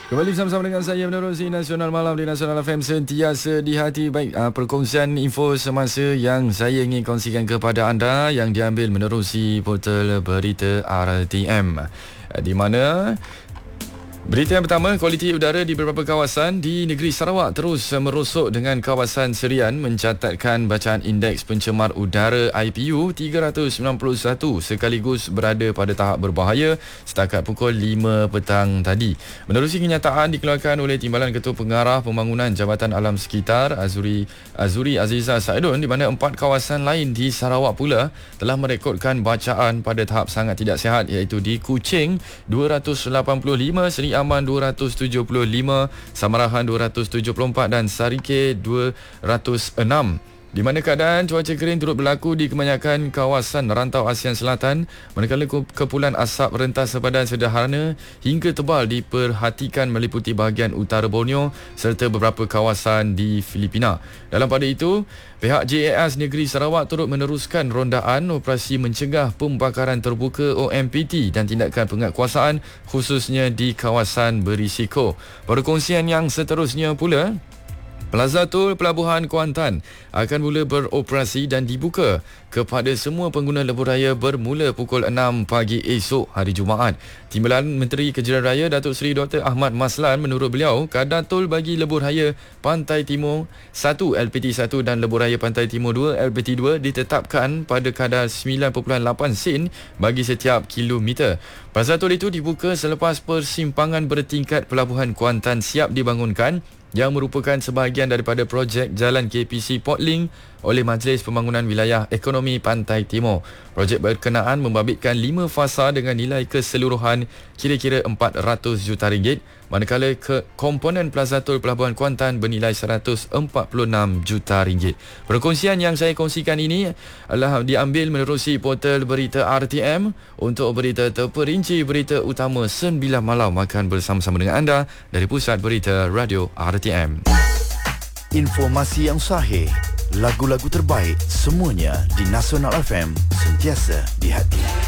Kembali bersama dengan saya menerusi Nasional Malam di Nasional FM, sentiasa di hati. Baik, perkongsian info semasa yang saya ingin kongsikan kepada anda yang diambil menerusi portal berita RTM, di mana berita yang pertama, kualiti udara di beberapa kawasan di negeri Sarawak terus merosot dengan kawasan Serian mencatatkan bacaan indeks pencemar udara IPU 391 sekaligus berada pada tahap berbahaya setakat pukul 5 petang tadi. Menerusi kenyataan dikeluarkan oleh Timbalan Ketua Pengarah Pembangunan Jabatan Alam Sekitar Azuri Aziza Saidun, di mana 4 kawasan lain di Sarawak pula telah merekodkan bacaan pada tahap sangat tidak sihat, iaitu di Kuching 285, Seri Aman 275, Samarahan 274 dan Sarike 206. Di mana keadaan cuaca kering turut berlaku di kebanyakan kawasan rantau ASEAN Selatan, manakala kepulan asap rentas sepadan sederhana hingga tebal diperhatikan meliputi bahagian utara Borneo serta beberapa kawasan di Filipina. Dalam pada itu, pihak JAS Negeri Sarawak turut meneruskan rondaan operasi mencegah pembakaran terbuka OMPT dan tindakan penguatkuasaan khususnya di kawasan berisiko. Perkongsian yang seterusnya pula, Plaza Tol Pelabuhan Kuantan akan mula beroperasi dan dibuka kepada semua pengguna lebuh raya bermula pukul 6 pagi esok hari Jumaat. Timbalan Menteri Kejuruteraan Raya Datuk Seri Dr. Ahmad Maslan, menurut beliau, kadar tol bagi lebuh raya Pantai Timur 1 LPT 1 dan lebuh raya Pantai Timur 2 LPT 2 ditetapkan pada kadar 9.8 sen bagi setiap kilometer. Plaza tol itu dibuka selepas persimpangan bertingkat Pelabuhan Kuantan siap dibangunkan, yang merupakan sebahagian daripada projek Jalan KPC Portlink oleh Majlis Pembangunan Wilayah Ekonomi Pantai Timur. Projek berkenaan membabitkan 5 fasa dengan nilai keseluruhan kira-kira RM400 juta, manakala komponen Plaza Tol Pelabuhan Kuantan bernilai RM146 juta. Perkongsian yang saya kongsikan ini adalah diambil menerusi portal berita RTM. Untuk berita terperinci, berita utama 9 malam akan bersama-sama dengan anda dari Pusat Berita Radio RTM. Informasi yang sahih, lagu-lagu terbaik, semuanya di Nasional FM, sentiasa di hati.